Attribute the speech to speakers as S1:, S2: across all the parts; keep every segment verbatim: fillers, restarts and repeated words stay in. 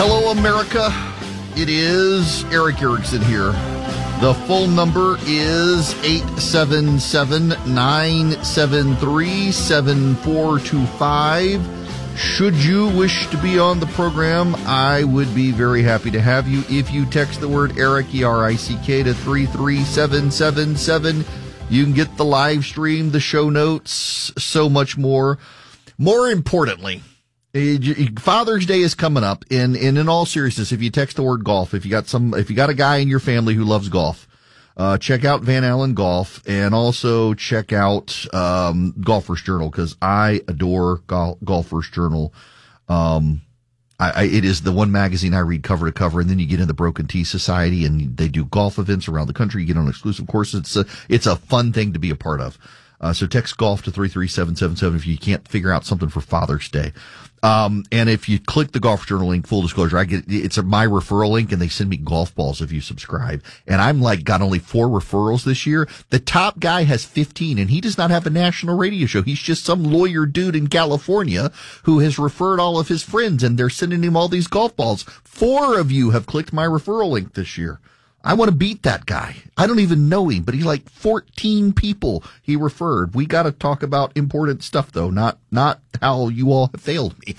S1: Hello, America. It is Eric Erickson here. The phone number is eight seven seven, nine seven three, seven four two five. Should you wish to be on the program, I would be very happy to have you if you text the word Eric, E R I C K, to three three seven seven seven. You can get the live stream, the show notes, so much more. More importantly, Father's Day is coming up, and, and in all seriousness, if you text the word golf, if you got some, if you got a guy in your family who loves golf, uh, check out Van Allen Golf, and also check out um, Golfer's Journal, because I adore Gol- Golfer's Journal. Um, I, I, it is the one magazine I read cover to cover, and then you get in the Broken Tee Society, and they do golf events around the country. You get on exclusive courses. It's a, it's a fun thing to be a part of. Uh, so text golf to three three seven seven seven if you can't figure out something for Father's Day. Um, and if you click the Golf Journal link, full disclosure, I get, it's a my referral link, and they send me golf balls if you subscribe. And I'm like, got only four referrals this year. The top guy has fifteen, and he does not have a national radio show. He's just some lawyer dude in California who has referred all of his friends, and they're sending him all these golf balls. Four of you have clicked my referral link this year. I want to beat that guy. I don't even know him, but he's like fourteen people he referred. We got to talk about important stuff, though, not not how you all have failed me.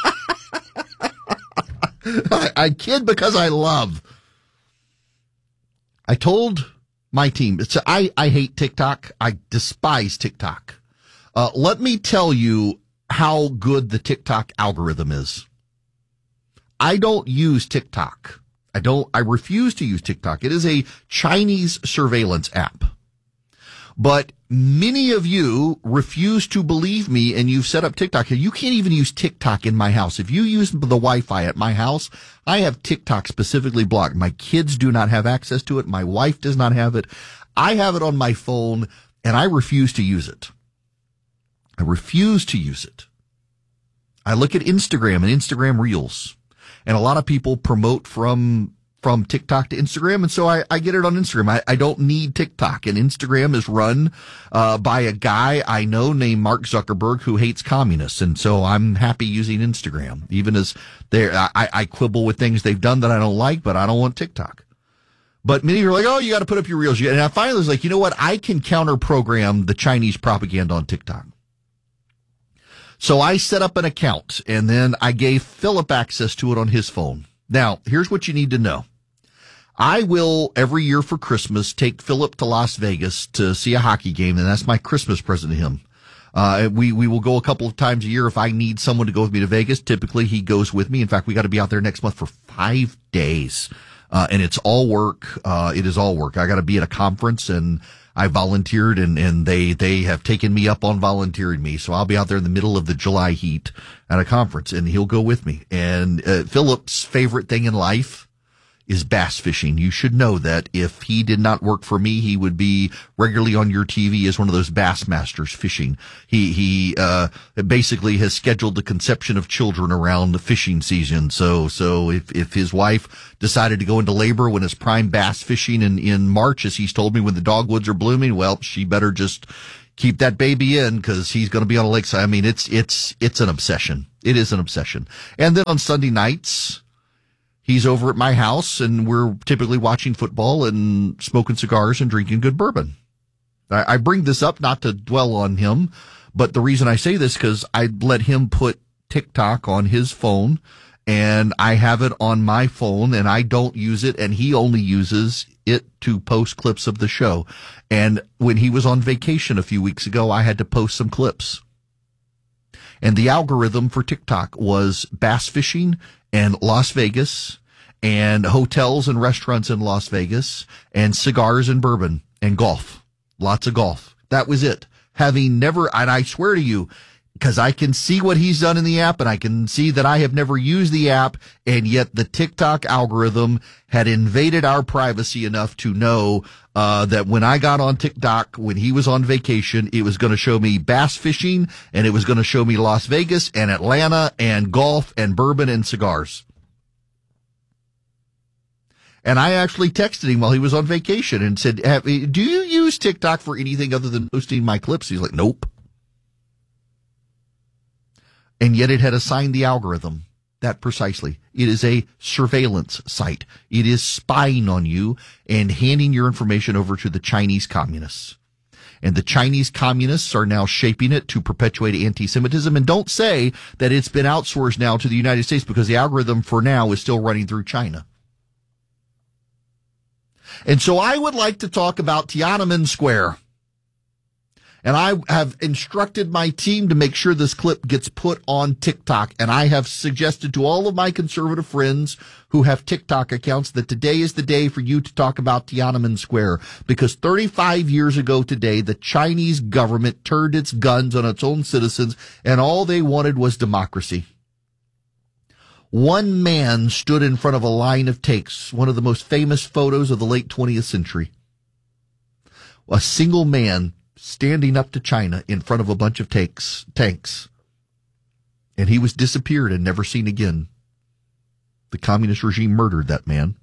S1: I, I kid because I love. I told my team, it's, I, I hate TikTok. I despise TikTok. Uh, let me tell you how good the TikTok algorithm is. I don't use TikTok. I don't, I refuse to use TikTok. It is a Chinese surveillance app. But many of you refuse to believe me, and you've set up TikTok. You can't even use TikTok in my house. If you use the Wi-Fi at my house, I have TikTok specifically blocked. My kids do not have access to it. My wife does not have it. I have it on my phone, and I refuse to use it. I refuse to use it. I look at Instagram and Instagram Reels. And a lot of people promote from from TikTok to Instagram, and so I, I get it on Instagram. I, I don't need TikTok, and Instagram is run uh, by a guy I know named Mark Zuckerberg who hates communists, and so I'm happy using Instagram, even as they I, I quibble with things they've done that I don't like, but I don't want TikTok. But many are like, oh, you got to put up your reels. And I finally was like, you know what? I can counter program the Chinese propaganda on TikTok. So I set up an account, and then I gave Philip access to it on his phone. Now, here's what you need to know. I will, every year for Christmas, take Philip to Las Vegas to see a hockey game, and that's my Christmas present to him. Uh, we, we will go a couple of times a year. If I need someone to go with me to Vegas, typically he goes with me. In fact, we got to be out there next month for five days. Uh, and it's all work. Uh, it is all work. I got to be at a conference, and I volunteered, and, and they, they have taken me up on volunteering me. So I'll be out there in the middle of the July heat at a conference, and he'll go with me. And uh, Philip's favorite thing in life is bass fishing. You should know that if he did not work for me, he would be regularly on your T V as one of those bass masters fishing. He, he, uh, basically has scheduled the conception of children around the fishing season. So, so if, if his wife decided to go into labor when it's prime bass fishing in, in March, as he's told me, when the dogwoods are blooming, well, she better just keep that baby in, because he's going to be on a lakeside. I mean, it's, it's, it's an obsession. It is an obsession. And then on Sunday nights, he's over at my house, and we're typically watching football and smoking cigars and drinking good bourbon. I, I bring this up not to dwell on him, but the reason I say this, because I let him put TikTok on his phone, and I have it on my phone, and I don't use it, and he only uses it to post clips of the show. And when he was on vacation a few weeks ago, I had to post some clips. And the algorithm for TikTok was bass fishing and Las Vegas and hotels and restaurants in Las Vegas and cigars and bourbon and golf. Lots of golf. That was it. Having never, and I swear to you, because I can see what he's done in the app, and I can see that I have never used the app, and yet the TikTok algorithm had invaded our privacy enough to know uh that when I got on TikTok, when he was on vacation, it was going to show me bass fishing, and it was going to show me Las Vegas and Atlanta and golf and bourbon and cigars. And I actually texted him while he was on vacation and said, do you use TikTok for anything other than posting my clips? He's like, nope. And yet it had assigned the algorithm that precisely. It is a surveillance site. It is spying on you and handing your information over to the Chinese communists. And the Chinese communists are now shaping it to perpetuate anti-Semitism. And don't say that it's been outsourced now to the United States, because the algorithm for now is still running through China. And so I would like to talk about Tiananmen Square. And I have instructed my team to make sure this clip gets put on TikTok. And I have suggested to all of my conservative friends who have TikTok accounts that today is the day for you to talk about Tiananmen Square. Because thirty-five years ago today, the Chinese government turned its guns on its own citizens, and all they wanted was democracy. One man stood in front of a line of tanks, one of the most famous photos of the late twentieth century. A single man standing up to China in front of a bunch of tanks, tanks. And he was disappeared and never seen again. The communist regime murdered that man.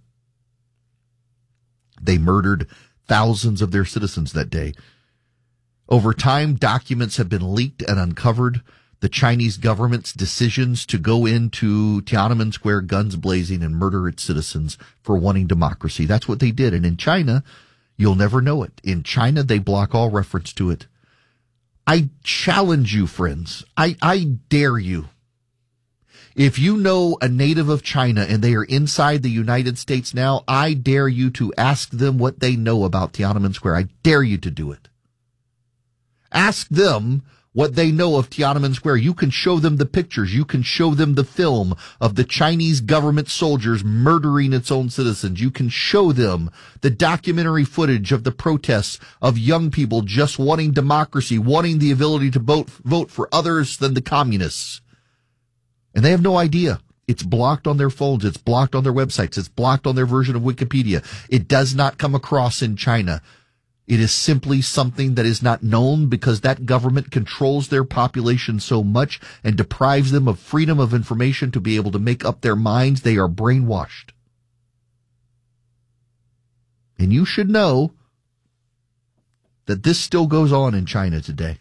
S1: They murdered thousands of their citizens that day. Over time, documents have been leaked and uncovered. The Chinese government's decisions to go into Tiananmen Square guns blazing and murder its citizens for wanting democracy. That's what they did. And in China, you'll never know it. In China, they block all reference to it. I challenge you, friends. I, I dare you. If you know a native of China and they are inside the United States now, I dare you to ask them what they know about Tiananmen Square. I dare you to do it. Ask them what they know of Tiananmen Square. You can show them the pictures. You can show them the film of the Chinese government soldiers murdering its own citizens. You can show them the documentary footage of the protests of young people just wanting democracy, wanting the ability to vote, vote for others than the communists. And they have no idea. It's blocked on their phones. It's blocked on their websites. It's blocked on their version of Wikipedia. It does not come across in China. It is simply something that is not known because that government controls their population so much and deprives them of freedom of information to be able to make up their minds. They are brainwashed. And you should know that this still goes on in China today.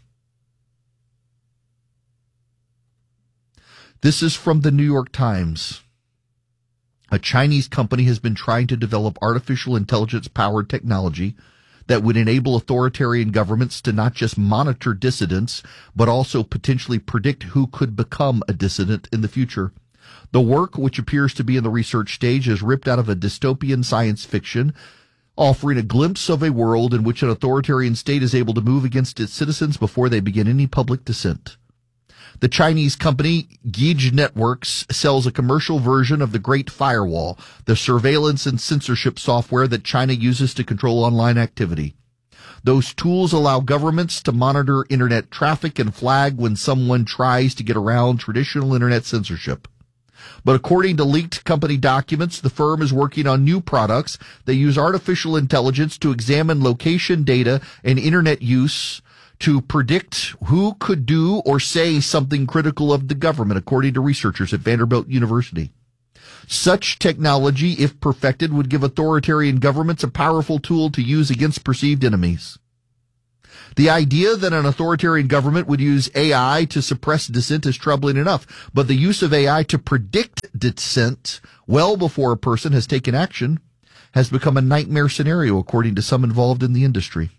S1: This is from the New York Times. A Chinese company has been trying to develop artificial intelligence-powered technology that would enable authoritarian governments to not just monitor dissidents, but also potentially predict who could become a dissident in the future. The work, which appears to be in the research stage, is ripped out of a dystopian science fiction, offering a glimpse of a world in which an authoritarian state is able to move against its citizens before they begin any public dissent. The Chinese company Geej Networks sells a commercial version of the Great Firewall, the surveillance and censorship software that China uses to control online activity. Those tools allow governments to monitor internet traffic and flag when someone tries to get around traditional internet censorship. But according to leaked company documents, the firm is working on new products that use artificial intelligence to examine location data and internet use to predict who could do or say something critical of the government, according to researchers at Vanderbilt University. Such technology, if perfected, would give authoritarian governments a powerful tool to use against perceived enemies. The idea that an authoritarian government would use A I to suppress dissent is troubling enough, but the use of A I to predict dissent well before a person has taken action has become a nightmare scenario, according to some involved in the industry.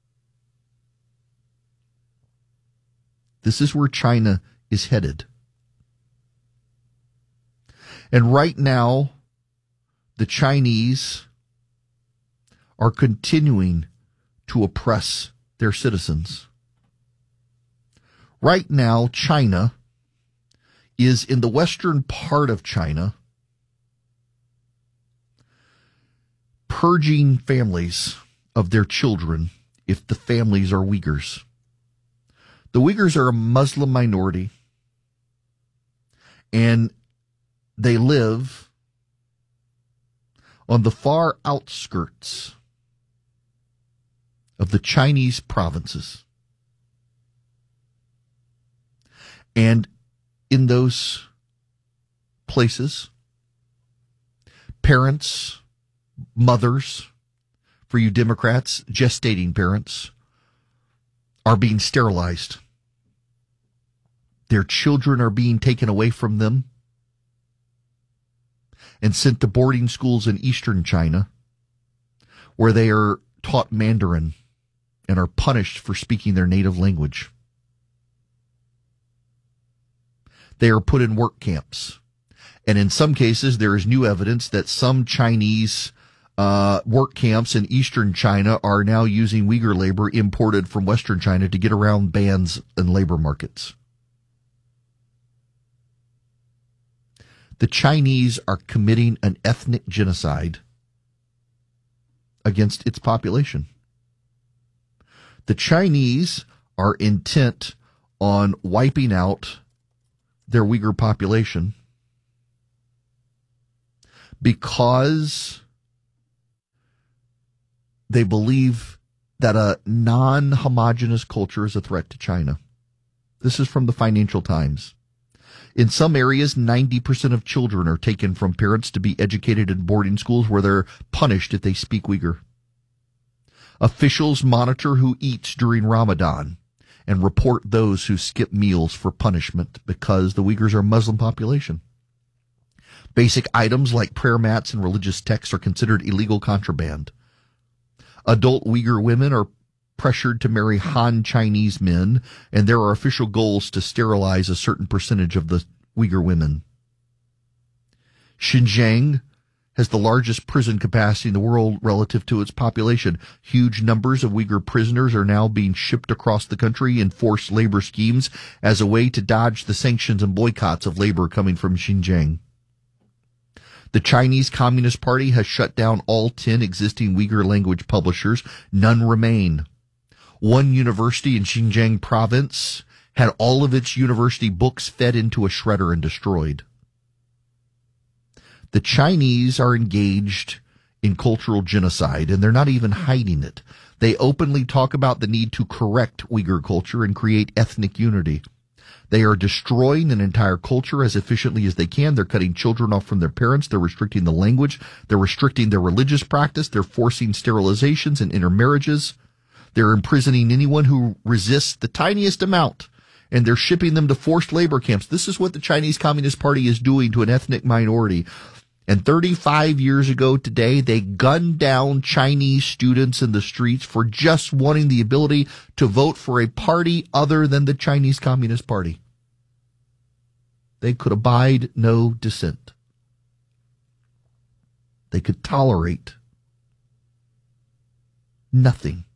S1: This is where China is headed. And right now, the Chinese are continuing to oppress their citizens. Right now, China is in the western part of China, purging families of their children if the families are Uyghurs. The Uyghurs are a Muslim minority, and they live on the far outskirts of the Chinese provinces. And in those places, parents, mothers, for you Democrats, gestating parents, are being sterilized. Their children are being taken away from them. and sent to boarding schools in eastern China, where they are taught Mandarin and are punished for speaking their native language. They are put in work camps. And in some cases, there is new evidence that some Chinese uh, work camps in eastern China are now using Uyghur labor imported from western China to get around bans in labor markets. The Chinese are committing an ethnic genocide against its population. The Chinese are intent on wiping out their Uyghur population because they believe that a non-homogeneous culture is a threat to China. This is from the Financial Times. In some areas, ninety percent of children are taken from parents to be educated in boarding schools where they're punished if they speak Uyghur. Officials monitor who eats during Ramadan and report those who skip meals for punishment because the Uyghurs are a Muslim population. Basic items like prayer mats and religious texts are considered illegal contraband. Adult Uyghur women are pressured to marry Han Chinese men, and there are official goals to sterilize a certain percentage of the Uyghur women. Xinjiang has the largest prison capacity in the world relative to its population. Huge numbers of Uyghur prisoners are now being shipped across the country in forced labor schemes as a way to dodge the sanctions and boycotts of labor coming from Xinjiang. The Chinese Communist Party has shut down all ten existing Uyghur language publishers. None remain. One university in Xinjiang province had all of its university books fed into a shredder and destroyed. The Chinese are engaged in cultural genocide, and they're not even hiding it. They openly talk about the need to correct Uyghur culture and create ethnic unity. They are destroying an entire culture as efficiently as they can. They're cutting children off from their parents. They're restricting the language. They're restricting their religious practice. They're forcing sterilizations and intermarriages. They're imprisoning anyone who resists the tiniest amount, and they're shipping them to forced labor camps. This is what the Chinese Communist Party is doing to an ethnic minority. And thirty-five years ago today, they gunned down Chinese students in the streets for just wanting the ability to vote for a party other than the Chinese Communist Party. They could abide no dissent. They could tolerate nothing.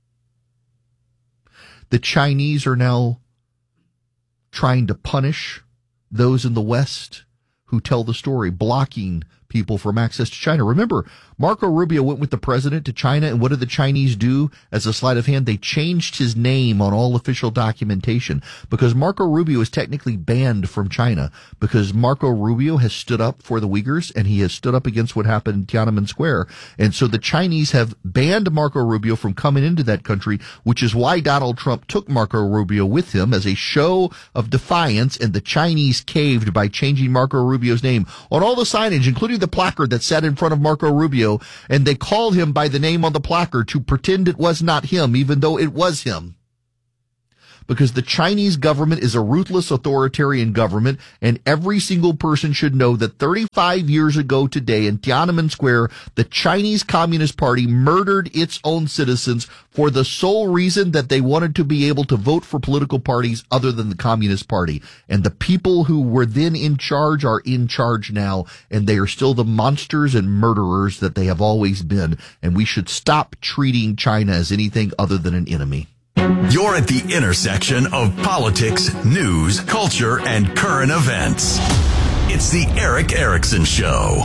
S1: The Chinese are now trying to punish those in the West who tell the story, blocking people from access to China. Remember, Marco Rubio went with the president to China, and what did the Chinese do as a sleight of hand? They changed his name on all official documentation because Marco Rubio is technically banned from China because Marco Rubio has stood up for the Uyghurs, and he has stood up against what happened in Tiananmen Square. And so the Chinese have banned Marco Rubio from coming into that country, which is why Donald Trump took Marco Rubio with him as a show of defiance, and the Chinese caved by changing Marco Rubio's name on all the signage, including the placard that sat in front of Marco Rubio, and they called him by the name on the placard to pretend it was not him, even though it was him. Because the Chinese government is a ruthless authoritarian government, and every single person should know that thirty-five years ago today in Tiananmen Square, the Chinese Communist Party murdered its own citizens for the sole reason that they wanted to be able to vote for political parties other than the Communist Party. And the people who were then in charge are in charge now, and they are still the monsters and murderers that they have always been. And we should stop treating China as anything other than an enemy.
S2: You're at the intersection of politics, news, culture, and current events. It's the Erick Erickson Show.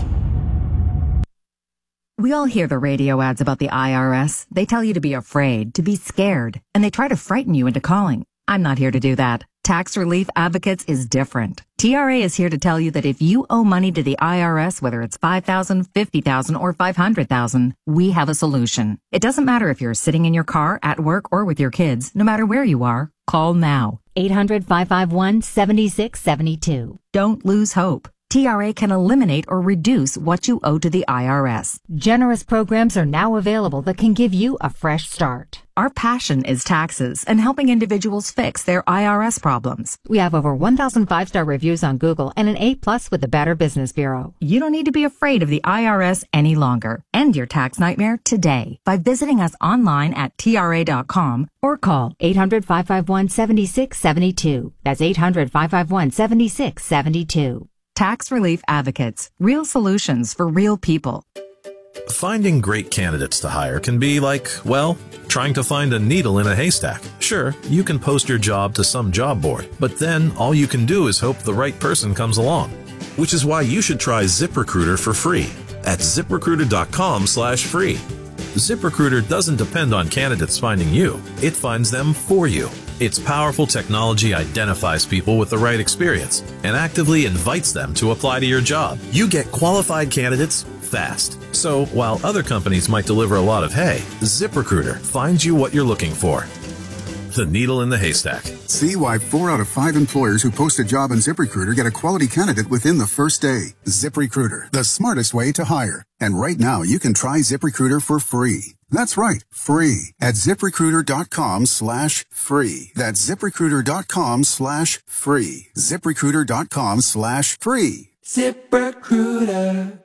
S3: We all hear the radio ads about the I R S. They tell you to be afraid, to be scared, and they try to frighten you into calling. I'm not here to do that. Tax Relief Advocates is different. T R A is here to tell you that if you owe money to the I R S, whether it's five thousand dollars, fifty thousand dollars, or five hundred thousand dollars, we have a solution. It doesn't matter if you're sitting in your car, at work, or with your kids. No matter where you are, call now.
S4: eight hundred, five five one, seven six seven two.
S3: Don't lose hope. T R A can eliminate or reduce what you owe to the I R S. Generous programs are now available that can give you a fresh start. Our passion is taxes and helping individuals fix their I R S problems. We have over one thousand five-star reviews on Google and an A plus with the Better Business Bureau. You don't need to be afraid of the I R S any longer. End your tax nightmare today by visiting us online at T R A dot com or call eight hundred, five five one, seven six seven two. That's eight hundred, five five one, seven six seven two. Tax Relief Advocates. Real solutions for real people.
S4: Finding great candidates to hire can be like, well, trying to find a needle in a haystack. Sure, you can post your job to some job board, but then all you can do is hope the right person comes along. Which is why you should try ZipRecruiter for free at ZipRecruiter dot com slash free. ZipRecruiter doesn't depend on candidates finding you. It finds them for you. Its powerful technology identifies people with the right experience and actively invites them to apply to your job. You get qualified candidates fast. So while other companies might deliver a lot of hay, ZipRecruiter finds you what you're looking for. The needle in the haystack.
S5: See why four out of five employers who post a job on ZipRecruiter get a quality candidate within the first day. ZipRecruiter, the smartest way to hire. And right now, you can try ZipRecruiter for free. That's right, free at ZipRecruiter dot com slash free. That's ZipRecruiter dot com slash free. ZipRecruiter dot com slash free.
S6: ZipRecruiter.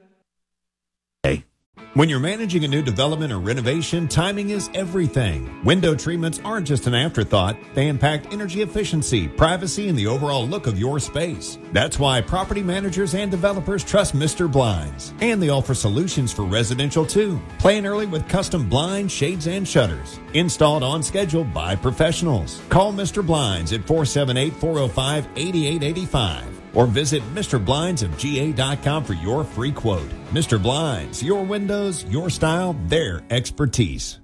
S7: Hey. When you're managing a new development or renovation, timing is everything. Window treatments aren't just an afterthought. They impact energy efficiency, privacy, and the overall look of your space. That's why property managers and developers trust Mister Blinds. And they offer solutions for residential too. Plan early with custom blinds, shades, and shutters. Installed on schedule by professionals. Call Mister Blinds at four seven eight, four oh five, eight eight eight five. Or visit Mister Blinds of G A dot com for your free quote. Mister Blinds, your windows, your style, their expertise.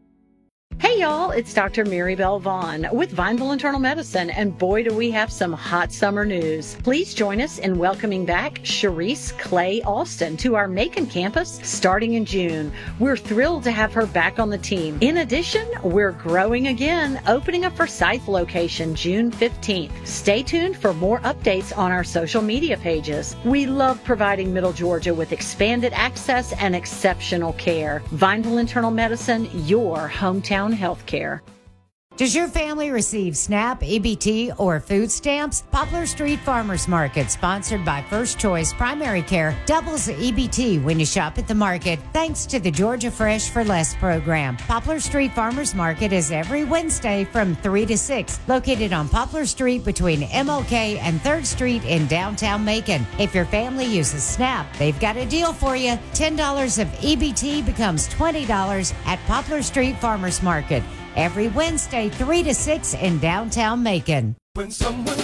S8: Hey y'all, it's Doctor Mary Bell Vaughn with Vineville Internal Medicine, and boy do we have some hot summer news. Please join us in welcoming back Sharice Clay Alston to our Macon campus starting in June. We're thrilled to have her back on the team. In addition, we're growing again, opening a Forsyth location June fifteenth. Stay tuned for more updates on our social media pages. We love providing Middle Georgia with expanded access and exceptional care. Vineville Internal Medicine, your hometown healthcare.
S9: Does your family receive SNAP, E B T, or food stamps? Poplar Street Farmers Market, sponsored by First Choice Primary Care, doubles the E B T when you shop at the market, thanks to the Georgia Fresh for Less program. Poplar Street Farmers Market is every Wednesday from three to six, located on Poplar Street between M L K and third Street in downtown Macon. If your family uses SNAP, they've got a deal for you. ten dollars of E B T becomes twenty dollars at Poplar Street Farmers Market. Every Wednesday, three to six in downtown Macon.
S6: When someone